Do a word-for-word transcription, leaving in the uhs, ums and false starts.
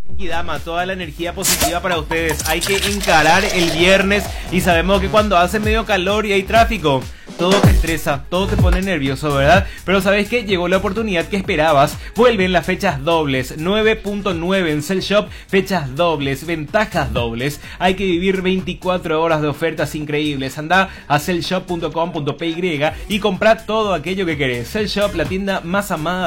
Dama, toda la energía positiva para ustedes. Hay que encarar el viernes y sabemos que cuando hace medio calor y hay tráfico, todo te estresa, todo te pone nervioso, ¿verdad? Pero ¿sabes qué? Llegó la oportunidad que esperabas. Vuelven las fechas dobles, nueve punto nueve en Cell Shop, fechas dobles, ventajas dobles. Hay que vivir veinticuatro horas de ofertas increíbles. Anda a cell shop punto com punto p y y compra todo aquello que querés. Cell Shop, la tienda más amada